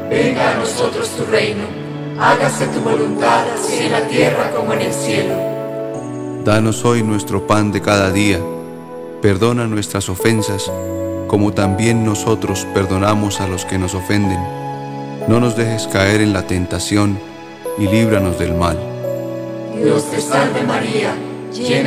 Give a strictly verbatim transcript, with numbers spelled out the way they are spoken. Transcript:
Venga a nosotros tu reino, hágase tu voluntad, así en la tierra como en el cielo. Danos hoy nuestro pan de cada día. Perdona nuestras ofensas, como también nosotros perdonamos a los que nos ofenden. No nos dejes caer en la tentación, y líbranos del mal. Dios te salve María, llena